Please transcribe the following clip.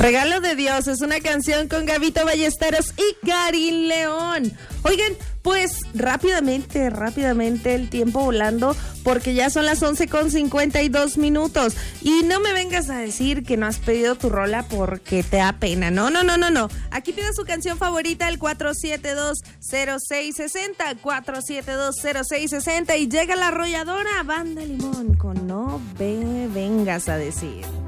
Regalo de Dios es una canción con Gabito Ballesteros y Karin León. Oigan, pues rápidamente el tiempo volando, porque ya son las 11:52. Y no me vengas a decir que no has pedido tu rola porque te da pena. No. Aquí pida su canción favorita al 472-0660, 472-0660 y llega la arrolladora Banda Limón con No me vengas a decir.